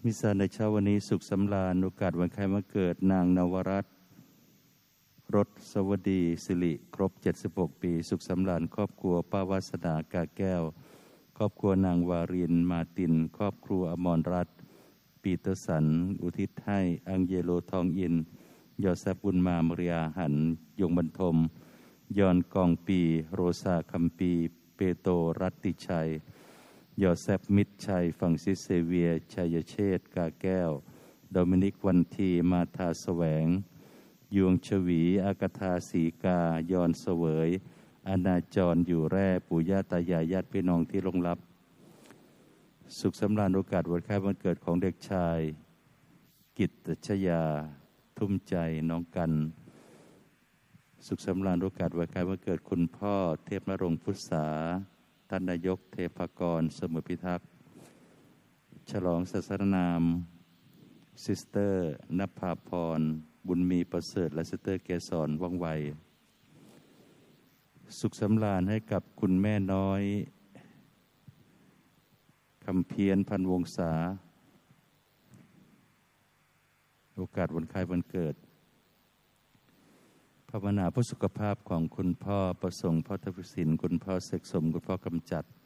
มิสานในเช้าวันนี้สุขสำราญโอกาสวันคล้ายวันเกิดนางนวรัตน์รสสวัสดีสิริครบ76ปีสุขสำราญครอบครัวป้าวาสนากาแก้วครอบครัวนางวารินมาตินครอบครัวอมรรัตน์ปีเตอร์สันอุทิศให้อังเยโลทองอินยอแซบบุญมามริยาหันยงบรรทมยอนกองปีโรซาคัมปีเปโตรัตติชัยยอแซบมิตรชัยฝั่งซิสเซเวียชัยเชษฐ์กาแก้วโดมินิกวันทีมาธาแสวงยวงชวีอากธาสีกายอนเสวยอนาจรอยู่แร่ปู่ย่าตายายญาติพี่น้องที่ลงรับสุขสำราญโอกาสวันคล้ายวันเกิดของเด็กชายกิตติชยาทุ่มใจน้องกันสุขสำราญโอกาสวันคล้ายวันเกิดคุณพ่อเทพนรงค์พุทธาท่านนายกเทพกรเสมอพิทักษ์ฉลองศาสนนามซิสเตอร์ณภาพรบุญมีประเสริฐและซิสเตอร์เกษรว่องไวสุขสำราญให้กับคุณแม่น้อยคำเพียรพันวงศาโอกาสวันคล้ายวันเกิดภาวนาเพื่อสุขภาพของคุณพ่อประสงค์พ่อทวิสินคุณพ่อเสกสมคุณพ่อกำจัด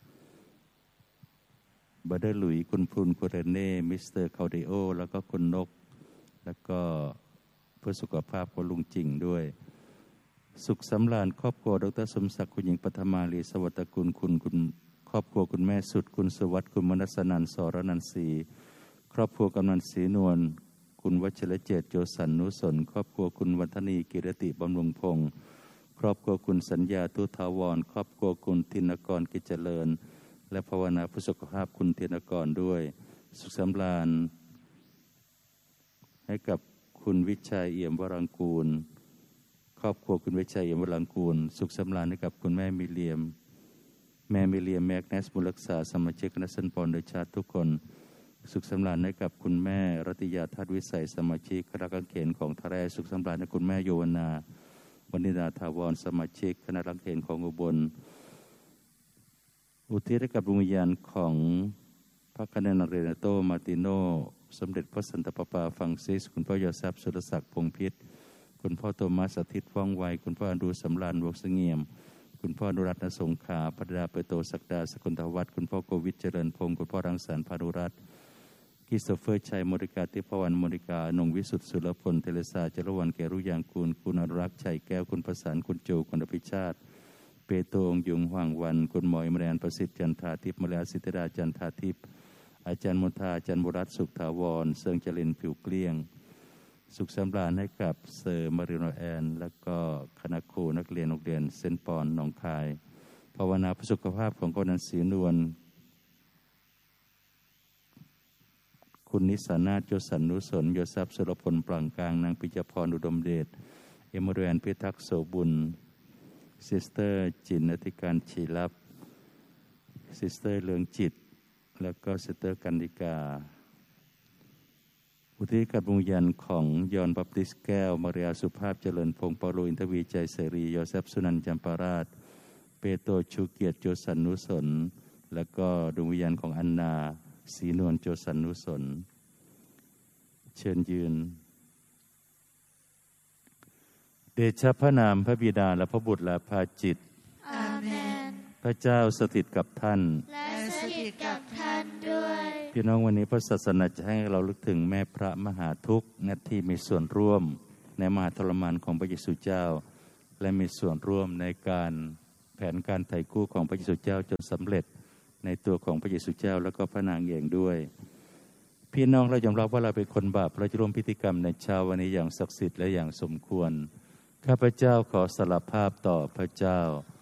บัดเดอร์หลุยคุณพลุนคุณเรเน่มิสเตอร์คาเดโอแล้วก็คุณนกแล้วก็เพื่อสุขภาพของลุงจริงด้วยสุขสำราญครอบครัวดรสมศักดิ์คุณหญิงปฐมาลีสวัสดิ์กุลคุณครอบครัวคุณแม่สุดคุณสวัสดิ์คุณมนัสนันท์สรนันท์ศรีครอบครัวกำนันศรีนวลคุณวัชรเจตโจสันนุสนครอบครัวคุณวัฒนีกิรติบำรุงพงศ์ครอบครัวคุณสัญญาทุทาวรครอบครัวคุณธินกรกิจเจริญและภาวนาเพื่อสุขภาพคุณธินกรด้วยสุขสำราญให้กับคุณวิชัยเอี่ยมวรังกูลครอบครัวคุณวิชัยเอี่ยมวรังกูลสุขสำราญให้กับคุณแม่มิเลียมแมกเนสบุญรักษาสมาชิกคณะสันปอนโดยชาติทุกคนสุขสำราญให้กับคุณแม่รัตยาทัศวิสัยสมาชิกคณะกังเขนของทะเลสุขสำราญให้คุณแม่โยวนาบรรณิดาถาวรสมาชิกคณะกังเขนของอุบลอุทิศให้กับดวงวิญญาณของพระคเนนเรเนโตมาติโนสมเด็จพระสันตะปาปาฟรังซิสคุณพ่อยอแซบสุรศักดิ์พงษ์พิษคุณพ่อโทมัสอาทิตย์ว่องไวคุณพ่ออนุสำราญวงศ์เสงี่ยมคุณพ่ออนุรัตน์ณสงขลาภรรยาเปโตศักดาสกุลทวัฒน์คุณพ่อโกวิทเจริญพงศ์คุณพ่อรังสรรค์พานุรัตน์คริสโตเฟอร์ชัยมริกาทิพวรรณมริกานงวิสุทธิ์สุรพลเทเลซาจรวรรณแกรุยางกูลคุณอนุรักษ์ชัยแก้วคุณประสานคุณโจคุณอภิชาติเปโตงยุงห่างวันคุณหมอยมรยานประสิทธิ์จันทาทิพย์มรยาสิทธิดาจันทาทิพย์อาจารย์มนทาอาจารย์บุรัตน์สุขถาวรเซิงเจริญผิวเกลี้ยงสุขสำราญให้กับเซอร์มาริโนแอนและก็คณะครูนักเรียนโรงเรียนเซนต์ปอนหนองคายภาวนาเพื่อสุขภาพของกนันศรีนวลคุณนิสานาถโยสันนุสนโยซับสุรพลปลังกลางนางปิยพรอุดมเดชเอมเรียนพิทักษ์โสบุญซิสเตอร์จินอธิการชีลับซิสเตอร์เลืองจิตแล้วก็ซิสเตอร์กันดิกาอุทิศกับดวงวิญญาณของยอนบัพติสแก้วมาริยาสุภาพเจริญพงศ์เปาโลอินทวีใจเสรียอแซบสุนันท์จำปาราชเปโตชูเกียรติโจสันนุสนแล้วก็ดวงวิญญาณของอันนาศรีนวลโจสันนุสนเชิญยืนเดชะพระนามพระบิดาและพระบุตรและพระจิตอาเมนพระเจ้าสถิตกับท่านและสถิตกับท่านด้วยพี่น้องวันนี้พระศาสนาจะให้เราลึกถึงแม่พระมหาทุกข์ณที่มีส่วนร่วมในมหาทรมานของพระเยซูเจ้าและมีส่วนร่วมในการแผนการไถ่กู้ของพระเยซูเจ้าจนสำเร็จในตัวของพระเยซูเจ้าแล้วก็พระนางเองด้วยพี่น้องเรายอมรับว่าเราเป็นคนบาปเราจะร่วมพิธีกรรมในเช้าวันนี้อย่างศักดิ์สิทธิ์และอย่างสมควรข้าพเจ้าขอสารภาพต่อพระเจ้า